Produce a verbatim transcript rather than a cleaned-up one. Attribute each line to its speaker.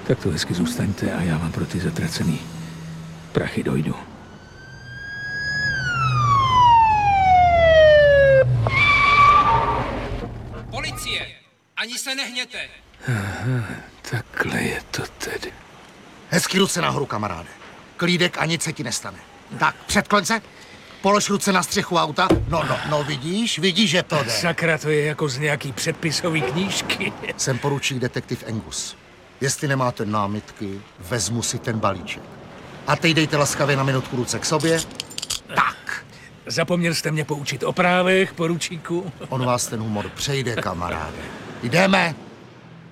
Speaker 1: Tak to hezky zůstaňte a já vám pro ty zatracený prachy dojdu.
Speaker 2: Policie! Ani se nehněte!
Speaker 1: Aha, takhle je to tedy.
Speaker 3: Hezky ruce nahoru, kamaráde. Klídek a nic se ti nestane. Tak, předkloň se. Polož ruce na střechu auta. No, no, no, vidíš? Vidíš, že to jde.
Speaker 1: Sakra, to je jako z nějaký předpisový knížky.
Speaker 3: Jsem poručík detektiv Angus. Jestli nemáte námitky, vezmu si ten balíček. A teď dejte laskavě na minutku ruce k sobě. Tak.
Speaker 1: Zapomněl jste mě poučit o právech, poručíku?
Speaker 3: On vás ten humor přejde, kamaráde. Jdeme.